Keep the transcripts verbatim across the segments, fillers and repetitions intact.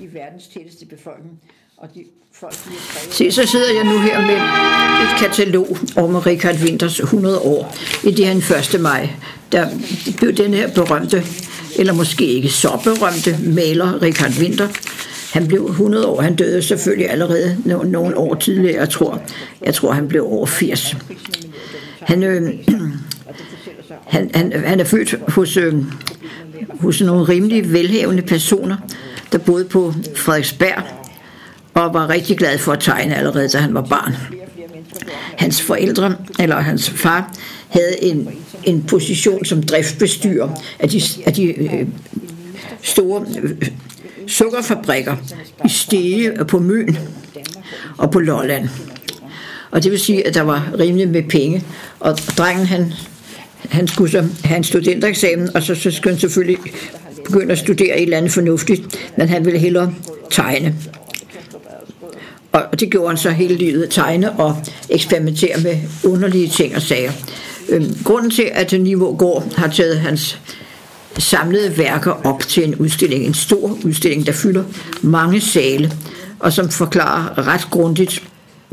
de verdens tætteste befolkning. Og de folk, de Se, så sidder jeg nu her med et katalog om Richard Winthers hundrede år. I det her første maj, der blev den her berømte, eller måske ikke så berømte, maler Richard Winther. Han blev hundrede år. Han døde selvfølgelig allerede nogle, nogle år tidligere. Jeg tror, jeg tror, han blev over firs. Han, øh, han, han, han er født hos, øh, hos nogle rimelig velhavende personer, der boede på Frederiksberg, og var rigtig glad for at tegne allerede, da han var barn. Hans forældre, eller hans far, havde en, en position som driftsbestyrer af de, af de øh, store øh, sukkerfabrikker i Stege og på Møn og på Lolland. Og det vil sige, at der var rimelig med penge, og drengen, han, han skulle så have en studentereksamen, og så, så skulle han selvfølgelig begynde at studere et eller andet fornuftigt, men han ville hellere tegne. Og det gjorde han så hele livet, tegne og eksperimentere med underlige ting og sager. Øhm, grunden til, at Niveau Gård har taget hans samlede værker op til en udstilling, en stor udstilling, der fylder mange sale, og som forklarer ret grundigt,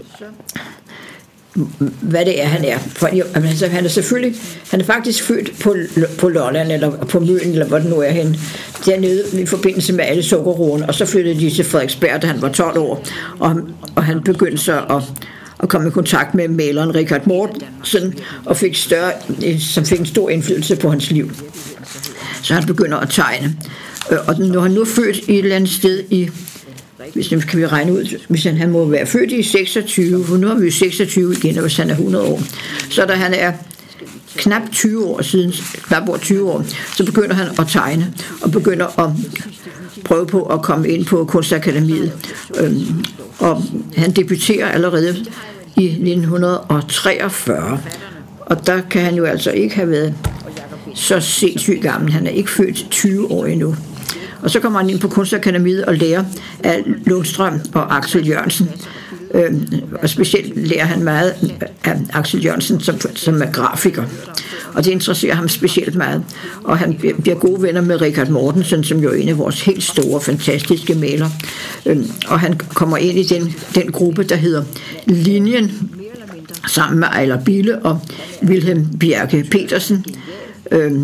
hvad det er, han er. For, altså, han er selvfølgelig, han er faktisk født på, på Lolland, eller på Møn, eller hvor det nu er henne, dernede i forbindelse med alle sukkerroerne, og så flyttede de til Frederiksberg, da han var tolv år, og, og han begyndte så at, at komme i kontakt med maleren Richard Mortensen, og fik større, som fik en stor indflydelse på hans liv. Så han begynder at tegne. Og når han nu er født i et eller andet sted i, hvis kan vi regne ud, hvis han, han må være født i seksogtyve, for nu er vi jo seksogtyve igen, og hvis han er hundrede år. Så da han er knap tyve år siden, knap over tyve år, så begynder han at tegne, og begynder at prøve på at komme ind på Kunstakademiet. Øhm, og han debuterer allerede i nitten treogfyrre, og der kan han jo altså ikke have været så sindssygt gammel. Han er ikke født tyve år endnu. Og så kommer han ind på Kunstakademiet og lærer af Lundstrøm og Axel Jørgensen. Øhm, og specielt lærer han meget af Axel Jørgensen, som, som er grafiker. Og det interesserer ham specielt meget. Og han bliver gode venner med Richard Mortensen, som jo er en af vores helt store, fantastiske malere. Øhm, og han kommer ind i den, den gruppe, der hedder Linjen, sammen med Ejler Bille og Wilhelm Bjerke Petersen. Øhm,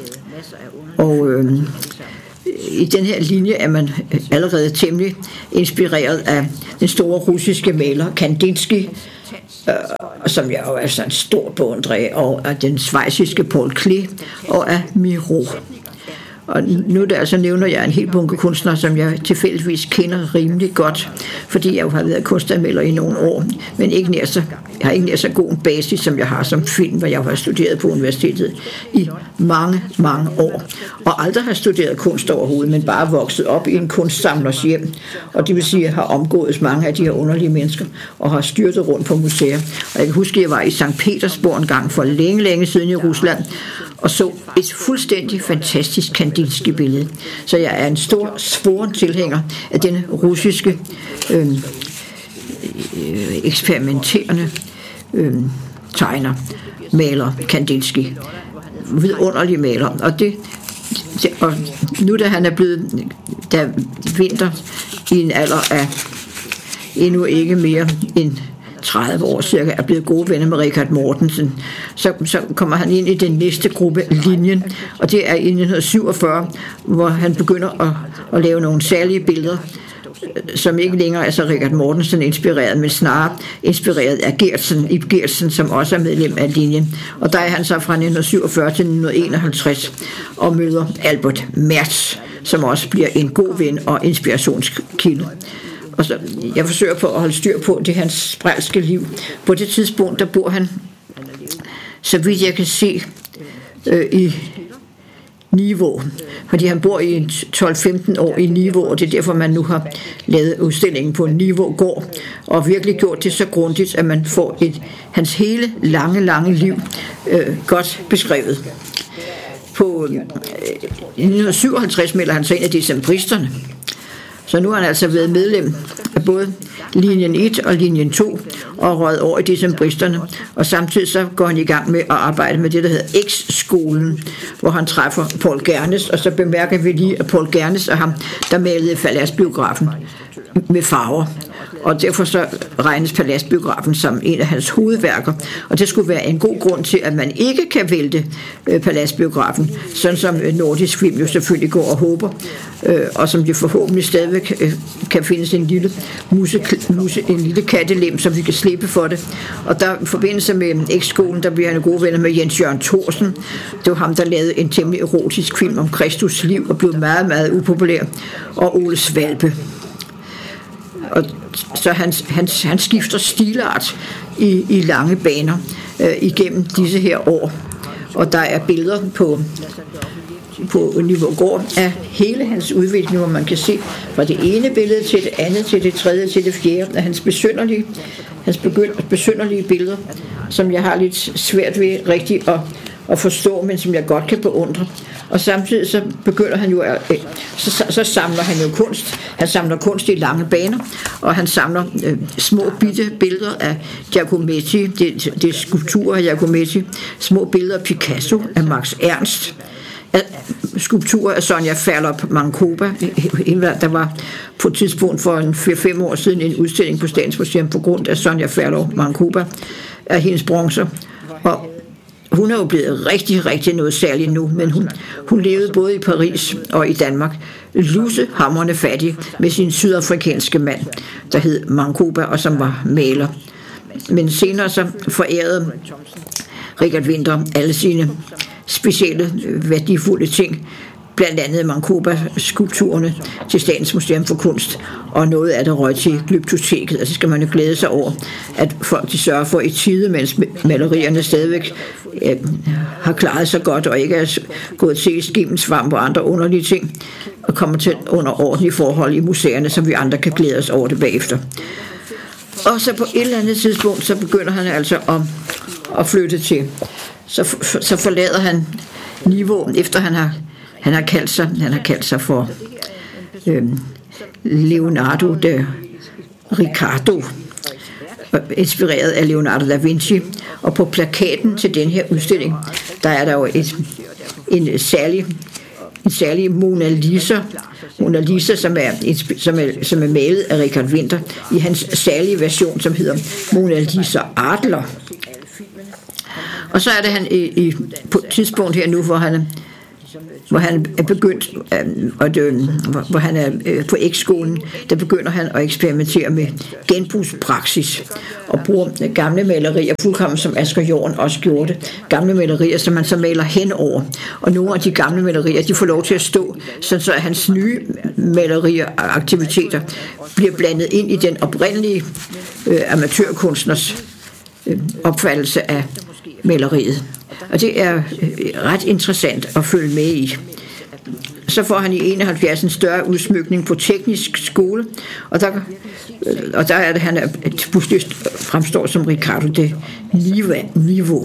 og øhm, i den her linje er man allerede temmelig inspireret af den store russiske maler Kandinsky, øh, som jeg jo er sådan en stor beundrer af, og af den schweiziske Paul Klee og af Miro. Og nu der altså nævner jeg en hel bunke kunstnere, som jeg tilfældigvis kender rimelig godt, fordi jeg jo har været kunstanmelder i nogle år, men ikke nær så, jeg har ikke nær så god en basis, som jeg har som film, hvor jeg har studeret på universitetet i mange, mange år, og aldrig har studeret kunst overhovedet, men bare vokset op i en kunstsamlers hjem, og det vil sige, at jeg har omgået mange af de her underlige mennesker, og har styrtet rundt på museer. Og jeg kan huske, at jeg var i Sankt Petersborg en gang for længe, længe siden i Rusland, og så et fuldstændig fantastisk Kandinsky-billede. Så jeg er en stor, svoren tilhænger af denne russiske øh, eksperimenterende øh, tegner, maler Kandinsky. Vidunderlig maler. Og, det, det, og nu da han er blevet, da Winther i en alder af endnu ikke mere end tredive år cirka, er blevet gode venner med Richard Mortensen, så, så kommer han ind i den næste gruppe, Linjen, og det er i nitten syvogfyrre, hvor han begynder at, at lave nogle særlige billeder, som ikke længere er så Richard Mortensen inspireret, men snarere inspireret af Gertsen, Ib Gertsen, som også er medlem af Linjen. Og der er han så fra nitten syvogfyrre til nitten enoghalvtreds og møder Albert Mertz, som også bliver en god ven og inspirationskilde. Og så, jeg forsøger på at holde styr på det hans sprælske liv. På det tidspunkt, der bor han, så vidt jeg kan se, øh, i Niveau. Fordi han bor i tolv femten år i Niveau, og det er derfor, man nu har lavet udstillingen på Niveau Gård, og virkelig gjort det så grundigt, at man får et, hans hele lange, lange liv øh, godt beskrevet. På øh, nitten syvoghalvtreds melder han sig ind af decembristerne, Så nu har han altså været medlem af både linjen et og linjen to og røget over i decembristerne. Og samtidig så går han i gang med at arbejde med det, der hedder X-skolen, hvor han træffer Poul Gernes. Og så bemærker vi lige, at Poul Gernes er ham, der malede Paladsbiografen med farver. Og derfor så regnes Paladsbiografen som en af hans hovedværker. Og det skulle være en god grund til, at man ikke kan vælte øh, Paladsbiografen, sådan som øh, Nordisk Film jo selvfølgelig går og håber, øh, og som det forhåbentlig stadigvæk øh, kan findes en lille, muse, muse, en lille kattelem, så vi kan slippe for det. Og der i forbindelse med X-skolen, der bliver han gode venner med Jens Jørgen Thorsen. Det var ham, der lavede en temmelig erotisk film om Kristus liv og blev meget, meget upopulær. Og Ole Svalpe. Og så han, han, han skifter stilart i, i lange baner øh, igennem disse her år. Og der er billeder på, på Niveau Gård af hele hans udvikling, hvor man kan se fra det ene billede til det andet, til det tredje, til det fjerde, af hans besynderlige, hans besynderlige billeder, som jeg har lidt svært ved rigtig at, at forstå, men som jeg godt kan beundre. Og samtidig så begynder han jo at, så, så samler han jo kunst. Han samler kunst i lange baner, og han samler øh, små bitte billeder af Giacometti, det, det er skulpturer af Giacometti, små billeder af Picasso, af Max Ernst, af skulpturer af Sonja Ferlop Mancoba. Der var på et tidspunkt for en fire fem år siden en udstilling på Statens Museum på grund af Sonja Ferlop Mancoba, af hendes bronzer. Og hun er jo blevet rigtig, rigtig noget særligt nu, men hun, hun levede både i Paris og i Danmark, lusehamrende fattig med sin sydafrikanske mand, der hed Mancoba, og som var maler. Men senere så forærede Richard Winther alle sine specielle, værdifulde ting, blandt andet Mancoba-skulpturerne til Statens Museum for Kunst, og noget af det røg til Glyptoteket. Altså skal man jo glæde sig over, at folk de sørger for i tide, mens malerierne stadigvæk øh, har klaret sig godt, og ikke er gået til skimmelsvamp og andre underlige ting, og kommer til under ordentlige forhold i museerne, så vi andre kan glæde os over det bagefter. Og så på et eller andet tidspunkt, så begynder han altså at, at flytte til. Så, så forlader han Niveau, efter han har Han har kaldt sig, han har kaldt sig for øh, Leonardo da Riccardo, inspireret af Leonardo da Vinci. Og på plakaten til den her udstilling, der er der jo et, en særlig, en særlig Mona Lisa, Mona Lisa, som er, som er, som er malet af Richard Winther i hans særlige version, som hedder Mona Lisa Adler. Og så er det han i, i, på et tidspunkt her nu, hvor han hvor han er begyndt øh, at, øh, hvor han er øh, på X-skolen, der begynder han at eksperimentere med genbrugspraksis og bruger gamle malerier, fuldkommen som Asger Jorn også gjorde det, gamle malerier, som man så maler henover. Og nogle af de gamle malerier, de får lov til at stå, så hans nye malerier og aktiviteter bliver blandet ind i den oprindelige øh, amatørkunstners øh, opfattelse af maleriet. Og det er ret interessant at følge med i. Så får han i enoghalvfjerds en større udsmykning på teknisk skole, og der, og der er det, han er, pludselig fremstår som Riccardo de Niveau,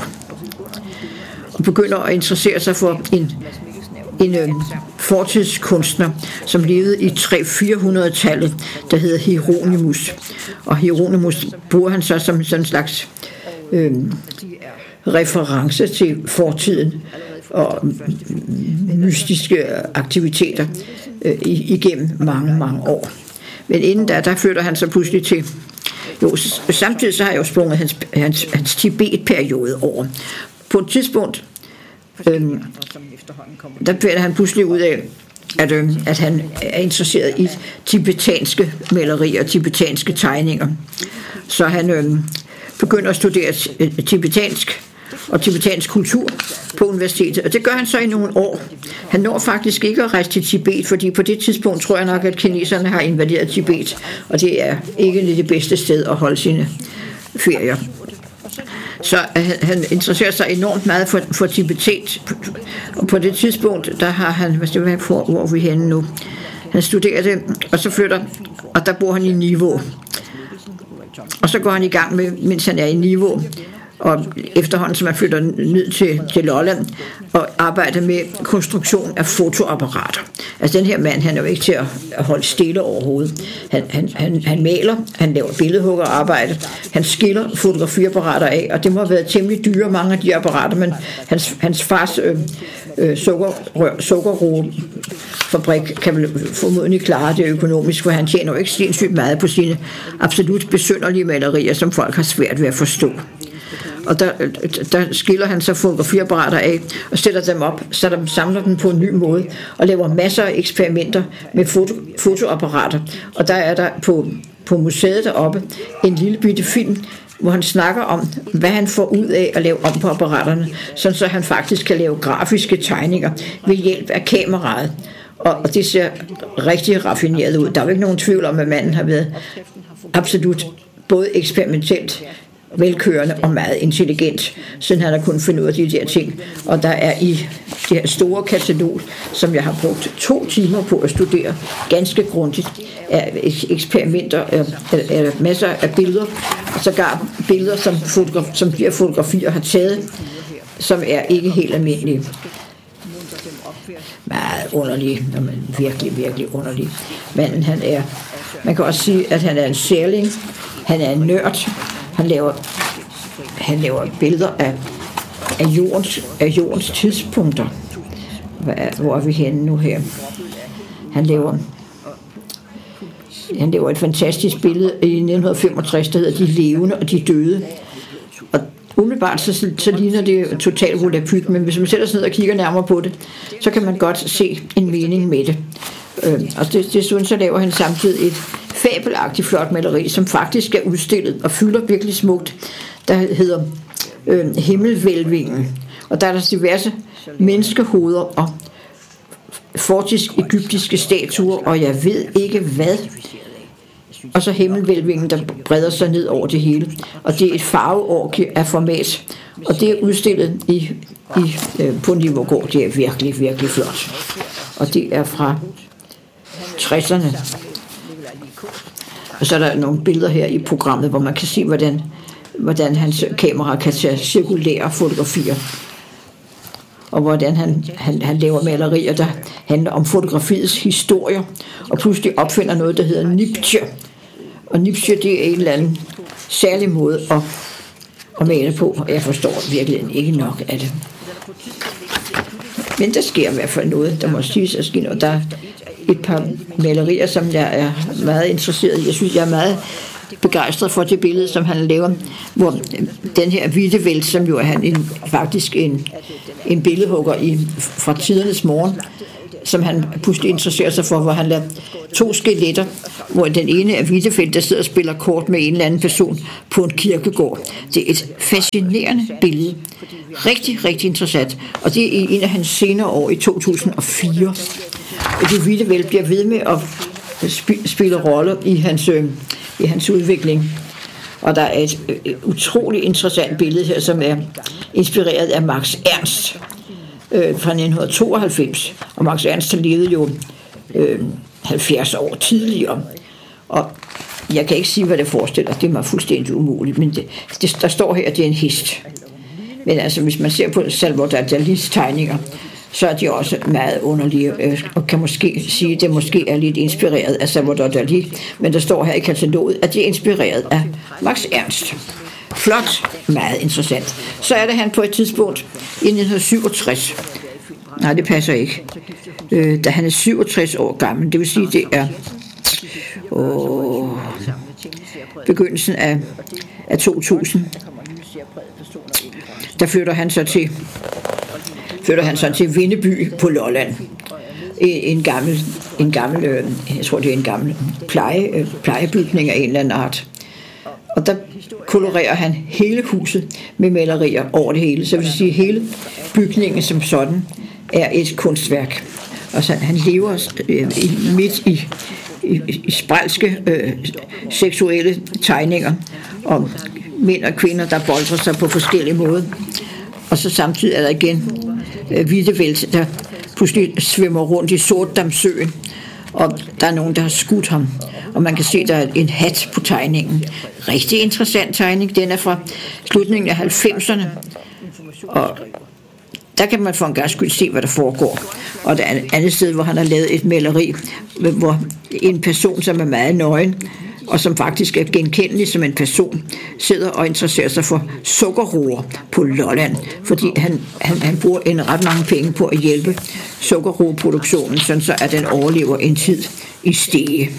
og begynder at interessere sig for en, en ø, fortidskunstner, som levede i tre fire hundrede-tallet, der hedder Hieronymus. Og Hieronymus bruger han så som sådan en slags ø, reference til fortiden og mystiske aktiviteter øh, igennem mange, mange år. Men inden da, der flytter han så pludselig til, jo, samtidig så har jeg jo sprunget hans, hans, hans Tibet-periode over. På et tidspunkt, øh, der finder han pludselig ud af, at, øh, at han er interesseret i tibetanske malerier, tibetanske tegninger. Så han øh, begynder at studere tibetansk og tibetansk kultur på universitetet, og det gør han så i nogle år. Han når faktisk ikke at rejse til Tibet, fordi på det tidspunkt tror jeg nok, at kineserne har invaderet Tibet, og det er ikke det bedste sted at holde sine ferier. Så han, han interesserer sig enormt meget for, for Tibet, og på det tidspunkt, der har han, hvad skal det være for, hvor er vi henne nu? Han studerer det, og så flytter, og der bor han i Niveau. Og så går han i gang med, mens han er i Niveau, og efterhånden, som man flytter ned til, til Lolland, og arbejder med konstruktion af fotoapparater. Altså den her mand, han er jo ikke til at holde stille overhovedet. Han, han, han, han maler, han laver billedhuggerarbejde, han skiller fotografiapparater af, og det må have været temmelig dyre, mange af de apparater, men hans, hans fars øh, øh, sukker, sukkerroefabrik kan vel formodentlig klare det økonomisk, for han tjener jo ikke sindssygt meget på sine absolut besynderlige malerier, som folk har svært ved at forstå. Og der, der skiller han så fotografiapparater af og sætter dem op, så der samler dem på en ny måde og laver masser af eksperimenter med foto, fotoapparater. Og der er der på, på museet deroppe en lille bitte film, hvor han snakker om, hvad han får ud af at lave om på apparaterne, sådan så han faktisk kan lave grafiske tegninger ved hjælp af kameraet. Og det ser rigtig raffineret ud. Der er jo ikke nogen tvivl om, at manden har været absolut både eksperimentelt, velkørende og meget intelligent, siden han har kunnet finde ud af de der ting. Og der er i det her store katalog, som jeg har brugt to timer på at studere ganske grundigt, er eksperimenter, er, er masser af billeder, og sågar billeder, som, fotograf, som de her fotografier har taget, som er ikke helt almindelige. Meget underlig, virkelig, virkelig underlig. Manden, han er, man kan også sige, at han er en særling, han er en nørd, han laver, han laver billeder af, af, jordens, af jordens tidspunkter. Hvad er, hvor er vi henne nu her? Han laver, han laver et fantastisk billede i nitten femogtres, der hedder De levende og de døde. Og umiddelbart så, så ligner det totalt volapyk, men hvis man sætter sig ned og kigger nærmere på det, så kan man godt se en mening med det. Øh, og det, desuden så laver han samtidig et fabelagtigt flot maleri, som faktisk er udstillet og fylder virkelig smukt, der hedder øh, Himmelvælvingen. Og der er der diverse menneskehoveder og fortisk egyptiske statuer, og jeg ved ikke hvad. Og så himmelvælvingen, der breder sig ned over det hele. Og det er et farveorgie af format, og det er udstillet i, i, øh, på Niveaugård. Det er virkelig, virkelig flot. Og det er fra tresserne. Og så er der nogle billeder her i programmet, hvor man kan se, hvordan, hvordan hans kamera kan tage cirkulære fotografier. Og hvordan han, han, han laver malerier, der handler om fotografiets historier, og pludselig opfinder noget, der hedder niptje. Og niptje, det er en eller anden særlig måde at, at male på, og jeg forstår virkelig ikke nok af det. Men der sker i hvert fald noget, der må siges at ske noget. Der er et par malerier, som jeg er meget interesseret i. Jeg synes, jeg er meget begejstret for det billede, som han laver, hvor den her Wiedewelt, som jo er han en, faktisk en, en billedhugger i, fra tidernes morgen, som han pludselig interesserer sig for, hvor han lader to skeletter, hvor den ene er Wiedewelt, der sidder og spiller kort med en eller anden person på en kirkegård. Det er et fascinerende billede. Rigtig, rigtig interessant. Og det er en af hans senere år i to tusind og fire. Og det Wiedewelt bliver ved med at spille rolle i hans, øh, i hans udvikling. Og der er et øh, utroligt interessant billede her, som er inspireret af Max Ernst øh, fra nitten tooghalvfems. Og Max Ernst levede jo øh, halvfjerds år tidligere. Og jeg kan ikke sige, hvad det forestiller. Det er mig fuldstændig umuligt. Men det, det, der står her, at det er en hest. Men altså, hvis man ser på Salvador Dalis tegninger, så er de også meget underlige, og kan måske sige, at det måske er lidt inspireret af Salvador Dali, men der står her i kataloget, at det er inspireret af Max Ernst. Flot, meget interessant. Så er det han på et tidspunkt i nitten syvogtres. Nej, det passer ikke. Øh, da han er syvogtres år gammel, det vil sige, det er åh, begyndelsen af, af to tusind. Der flytter han så til flytter han så til Vindeby på Lolland. En gammel, en gammel, jeg tror det er en gammel pleje, plejebygning af en eller anden art. Og der kolorerer han hele huset med malerier over det hele. Så vil sige, at hele bygningen som sådan er et kunstværk. Og så han lever midt i, i, i sprælske øh, seksuelle tegninger om mænd og kvinder, der boltrer sig på forskellige måder. Og så samtidig er der igen øh, Wiedewelt, der pludselig svømmer rundt i Sortdamsøen og der er nogen, der har skudt ham, og man kan se, der er en hat på tegningen. Rigtig interessant tegning, den er fra slutningen af halvfemserne, og der kan man for en gang skyld se, hvad der foregår. Og der er et andet sted, hvor han har lavet et maleri, hvor en person, som er meget nøgen, og som faktisk er genkendelig som en person, sidder og interesserer sig for sukkerroer på Lolland, fordi han, han, han bruger en ret mange penge på at hjælpe sukkerroeproduktionen, sådan så at den overlever en tid i Stege.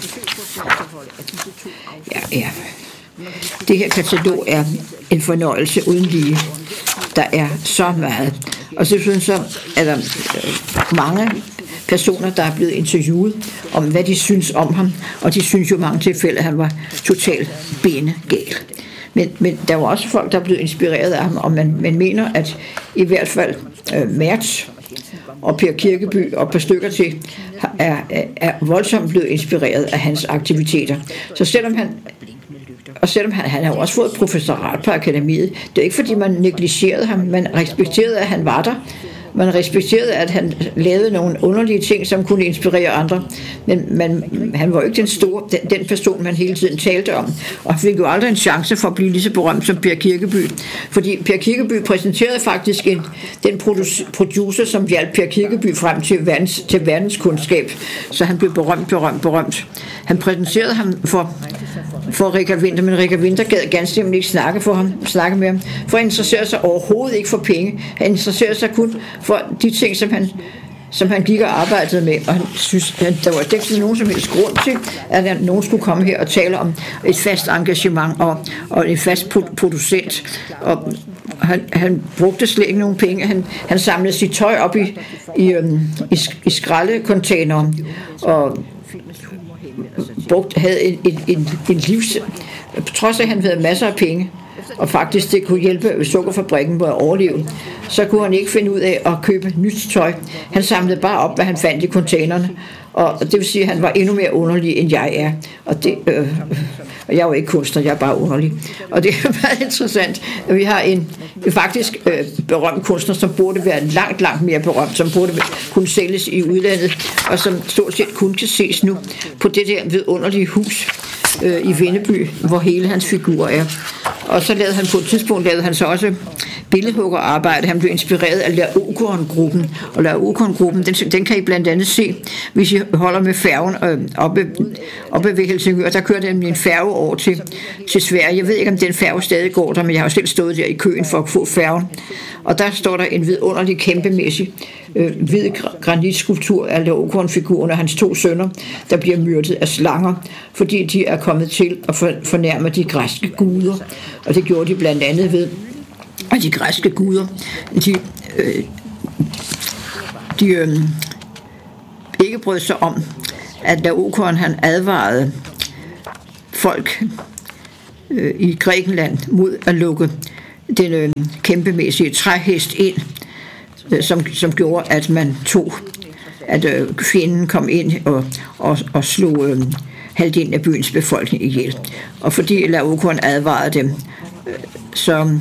Ja, ja. Det her katalog er en fornøjelse uden lige. Der er så meget. Og så synes jeg, at der er mange personer, der er blevet interviewet om, hvad de synes om ham, og de synes jo i mange tilfælde, at han var totalt benegal. Men, men der var også folk, der er blevet inspireret af ham, og man, man mener, at i hvert fald øh, Mertz og Per Kirkeby og et par stykker til er, er, er voldsomt blevet inspireret af hans aktiviteter. Så selvom han Og selvom han, han har også fået professorat på akademiet, det er ikke fordi man negligerede ham, man respekterede, at han var der. Man respekterede, at han lavede nogle underlige ting, som kunne inspirere andre. Men man, han var jo ikke den store, den, den person, man hele tiden talte om. Og han fik jo aldrig en chance for at blive lige så berømt som Per Kirkeby. Fordi Per Kirkeby præsenterede faktisk en, den producer, som hjalp Per Kirkeby frem til, verdens, til verdenskundskab. Så han blev berømt, berømt, berømt. Han præsenterede ham for, for Richard Winther, men Richard Winther gad ganske simpelthen ikke snakke, for ham, snakke med ham. For han interesserede sig overhovedet ikke for penge. Han interesserede sig kun for de ting, som han, som han gik og arbejdede med, og han synes, at der var ikke nogen som helst grund til, at nogen skulle komme her og tale om et fast engagement og, og en fast producent. Og han, han brugte slet ikke nogen penge. Han, han samlede sit tøj op i, i, i, i skraldecontainere og brugte, havde en, en, en, en livs... På trods af, at han havde masser af penge, og faktisk det kunne hjælpe sukkerfabrikken med at overleve, så kunne han ikke finde ud af at købe nyt tøj. Han samlede bare op, hvad han fandt i containerne, og det vil sige, at han var endnu mere underlig, end jeg er. Og det, øh, og jeg er jo ikke kunstner, jeg er bare underlig. Og det er meget interessant, at vi har en, en faktisk øh, berømt kunstner, som burde være langt, langt mere berømt, som burde kunne sælges i udlandet, og som stort set kun kan ses nu på det der vidunderlige hus øh, i Vindeby, hvor hele hans figur er. Og så lavede han på et tidspunkt, lavede han så også billedhuggerarbejde. Han blev inspireret af Laokoon-gruppen, og Laokoon-gruppen, den, den kan I blandt andet se, hvis I holder med færgen øh, oppe, oppe ved Helsingør. Der kører den en færge over til, til Sverige. Jeg ved ikke, om den færge stadig går der, men jeg har jo selv stået der i køen for at få færgen. Og der står der en vidunderlig, kæmpemæssig øh, hvid granitskulptur af Laokoon-figuren og hans to sønner, der bliver myrdet af slanger, fordi de er kommet til at fornærme de græske guder. Og det gjorde de blandt andet ved, at de græske guder, de, øh, de øh, ikke brød sig om, at Laokoon han advarede folk øh, i Grækenland mod at lukke den øh, kæmpemæssige træhest ind, øh, som, som gjorde, at man tog, at øh, fjenden kom ind og, og, og slog øh, halvdelen af byens befolkning ihjel. Og fordi Laokoon advarede dem, øh, så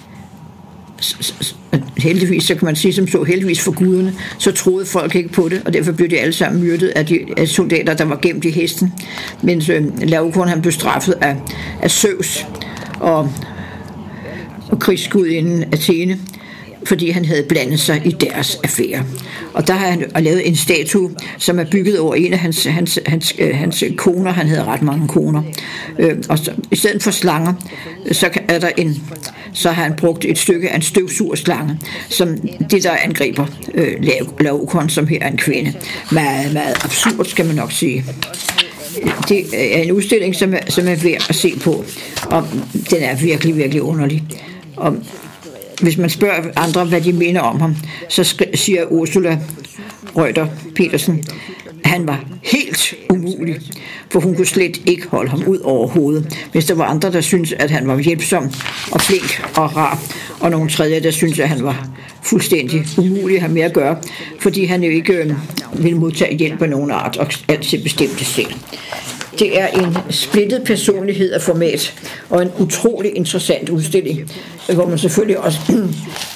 heldigvis, så kan man sige som så, heldigvis for guderne, så troede folk ikke på det, og derfor blev de alle sammen myrdet af de af soldater, der var gemt i hesten, mens øh, Laokoon han blev straffet af, af Zeus og, og krigsgudinden Athene, fordi han havde blandet sig i deres affære. Og der har han lavet en statue, som er bygget over en af hans, hans, hans, hans koner. Han havde ret mange koner. Øh, og så, i stedet for slanger, så er der en, så har han brugt et stykke af en støvsugerslange, som det der angriber øh, Laokoon, som her er en kvinde. Meget, meget absurd, skal man nok sige. Det er en udstilling, som er, som er værd at se på, og den er virkelig, virkelig underlig. Og hvis man spørger andre, hvad de mener om ham, så siger Ursula Reuter Petersen, at han var helt umulig, for hun kunne slet ikke holde ham ud overhovedet. Hvis der var andre, der syntes, at han var hjælpsom og flink og rar, og nogle tredje, der syntes, at han var fuldstændig umulig at have med at gøre, fordi han jo ikke øh, ville modtage hjælp af nogen art og altid bestemte selv. Det er en splittet personlighed af format, og en utrolig interessant udstilling, hvor man selvfølgelig også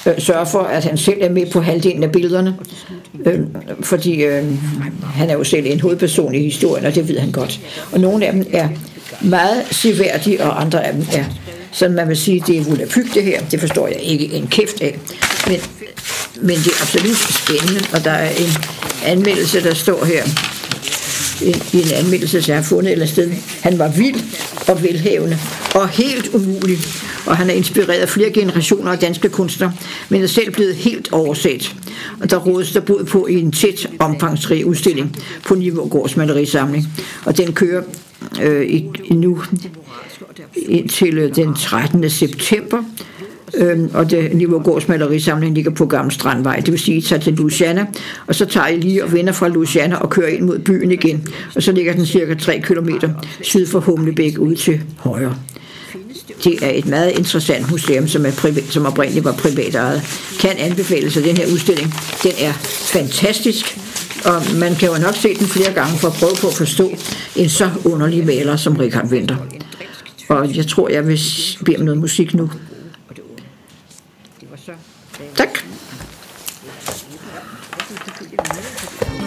øh, sørger for, at han selv er med på halvdelen af billederne, øh, fordi øh, han er jo selv en hovedperson i historien, og det ved han godt. Og nogle af dem er meget seværdige, og andre af dem er, sådan man vil sige, det er volapyk det her, det forstår jeg ikke en kæft af, men, men det er absolut spændende, og der er en anmeldelse, der står her, en, en anmeldelse, jeg har fundet et eller sted. Han var vild og velhavende og helt umulig, og han er inspireret af flere generationer af danske kunstnere, men er selv blevet helt overset. Og der rådes der bod på i en tæt omfangsrig udstilling på Nivågårds malerisamling, og den kører øh, i, nu indtil den trettende september. Øhm, og det Nivågårds malerisamling ligger på Gammel Strandvej, det vil sige, tager til Louisiana, og så tager I lige og vender fra Louisiana og kører ind mod byen igen, og så ligger den cirka tre kilometer syd for Humlebæk ud til højre. Det er et meget interessant museum, som, er privat, som oprindeligt var privat ejet. Kan anbefales af den her udstilling. Den er fantastisk, og man kan jo nok se den flere gange for at prøve på at forstå en så underlig maler som Richard Winther. Og jeg tror, jeg vil bede om noget musik nu.